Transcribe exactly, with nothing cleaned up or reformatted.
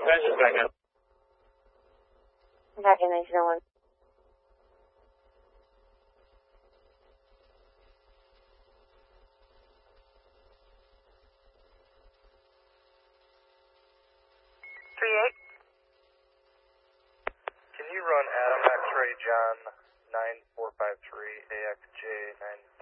Dispatch back up. Back in nine zero one. three eight. Can you run Adam X-ray John nine four five three A X J nine